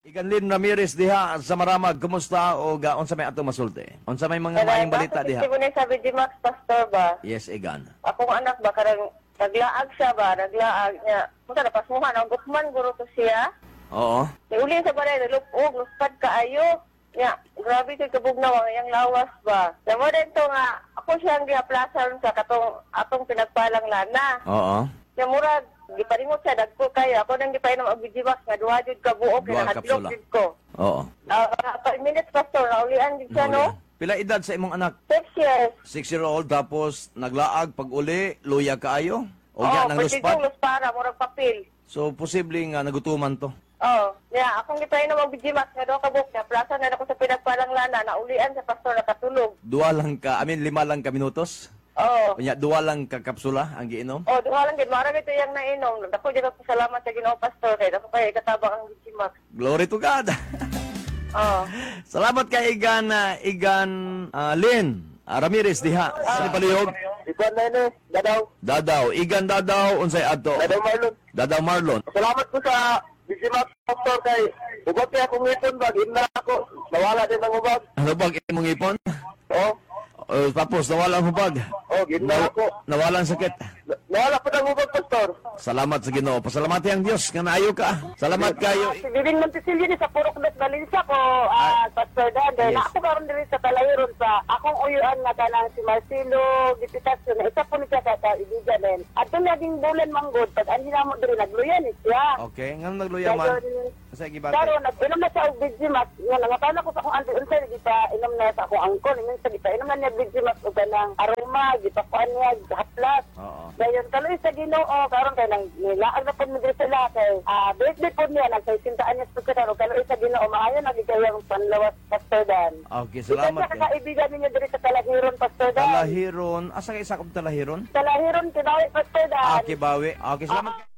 Iganlin Ramirez diha sa Maramag, kumusta o unsa may atong masulti? Unsa may mga maayong balita diha? Kasi ni sabi di Max Pastor ba? Yes, Igan. Akong anak ba karang naglaag siya ba? Naglaag niya. Munta na pasmuhan ang gukman guro ko siya. Oo. Niuli sa balay nalupog, luspad kaayo. Nya, grabe kay kabugnaw ang iyang lawas ba. Namo din to nga ako siyang giaplasan sa atong pinagpalang lana. Oo. Nya murag giparingot siya dagko kayo. Ako nang gipainom og bijiwas nga duha jud ka buok Duha nga hadlok kapsula. jud ko. Oo. 5 minutes pastor, naulian jud siya no. Pila edad sa imong anak? 6 years. 6-year-old tapos naglaag pag uli, luya kaayo? O Oo, ya nang pwede luspad? kong luspara, murag papel. So posible nga nagutuman to. Oo. Yeah, akong gipainom og bijimas nga duha ka buok niya. Plaza na ako sa pinagpalang lana, naulian sa pastor nakatulog. Duwa lang ka, 5 lang ka minutos? Oo. Unya, duwa lang ka kapsula ang giinom? Oh, duha lang gid mara ito yang nainom. Dako jud ako salamat sa Ginoo pastor kay dako kay katabang ang bijimas. Glory to God. Oo. Salamat kay Igan, Lynn Ramirez diha sa Palihog. Ikaw na ini, dadaw. Dadaw, Igan Dadaw, unsay adto? Dadaw Marlon. Dadaw Marlon. Salamat po sa bijimas pastor kay ugot kay akong ngipon ba ginna ako. Nawala din ang ubag. Ano bang imong ipon? Oh. Tapos nawala ang hubag. Oh, ginna ako. Nawala ang sakit. Nawala pa ang ubag pastor. Salamat sa Ginoo. Pasalamati ang Dios nga naayo ka. Salamat kayo. Si Bibing Montesilio ni sa Purok Dos Valencia ko, Pastor Dan. Dahil Yes. ako karon diri sa Talahiron sa akong uyuan nga kanang si Marcelo Gipitasyo na isa po ni siya sa ibigan din. At yung naging bulan manggod, pag andi na mo diri nagluyan ni siya. Okay, ngano nagluyaman? Sa gibati. Pero nag-inom na siya og Bijimas. Nga nangatana ko sa akong auntie unsay gita inom na sa akong angkol. Minsan gita inom na niya Bijimas og kanang aroma, gipakuan niya haplas. Oo. Dayon kaloy sa Ginoo karon kay nang nilaag na pud mi diri sila kay birthday pud niya nagsisintaan niya sa karon kaloy sa Ginoo maayo nagigayang panlawas Pastor Dan. Okay, salamat Ito kay. sa kaibigan ninyo diri sa Talahiron Pastor Dan. Talahiron. Asa kay isa kong Talahiron? Talahiron kinawi Pastor Dan. Okay, bawi. Okay, salamat.